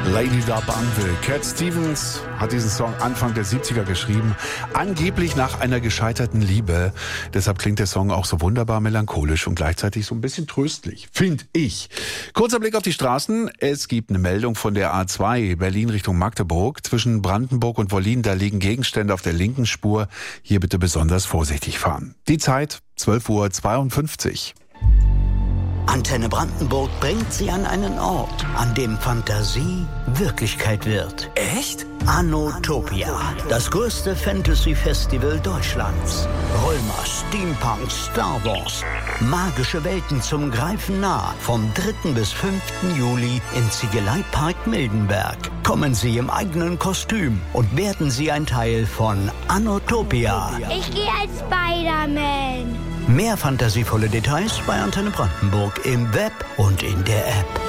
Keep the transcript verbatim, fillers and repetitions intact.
Lady Da Bande. Cat Stevens hat diesen Song Anfang der siebziger geschrieben, angeblich nach einer gescheiterten Liebe. Deshalb klingt der Song auch so wunderbar melancholisch und gleichzeitig so ein bisschen tröstlich, finde ich. Kurzer Blick auf die Straßen. Es gibt eine Meldung von der A zwei, Berlin Richtung Magdeburg. Zwischen Brandenburg und Wollin, da liegen Gegenstände auf der linken Spur. Hier bitte besonders vorsichtig fahren. Die Zeit zwölf Uhr zweiundfünfzig. Antenne Brandenburg bringt Sie an einen Ort, an dem Fantasie Wirklichkeit wird. Echt? Anotopia, das größte Fantasy-Festival Deutschlands. Römer, Steampunk, Star Wars. Magische Welten zum Greifen nah. Vom dritten bis fünften Juli im Ziegeleipark Mildenberg. Kommen Sie im eigenen Kostüm und werden Sie ein Teil von Anotopia. Ich gehe als Spider-Man. Mehr fantasievolle Details bei Antenne Brandenburg im Web und in der App.